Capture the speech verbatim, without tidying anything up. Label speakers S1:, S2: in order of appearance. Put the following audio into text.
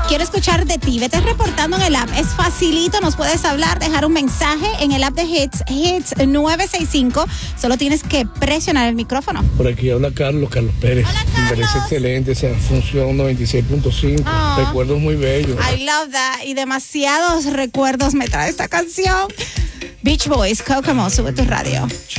S1: Quiero escuchar de ti. Vete reportando en el app. Es facilito. Nos puedes hablar, dejar un mensaje en el app de Hits, Hits nueve seis cinco. Solo tienes que presionar el micrófono.
S2: Por aquí habla Carlos, Carlos Pérez.
S1: Hola, Carlos.
S2: Me parece excelente esa función noventa y seis punto cinco.
S1: Oh.
S2: Recuerdos muy bellos.
S1: I love that. Y demasiados recuerdos me trae esta canción. Beach Boys, Kokomo, sube tu radio.